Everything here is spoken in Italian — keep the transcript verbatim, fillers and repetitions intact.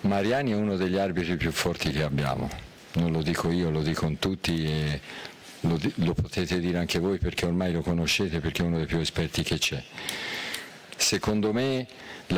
Mariani è uno degli arbitri più forti che abbiamo, non lo dico io, lo dicono tutti e lo, lo potete dire anche voi perché ormai lo conoscete, perché è uno dei più esperti che c'è. Secondo me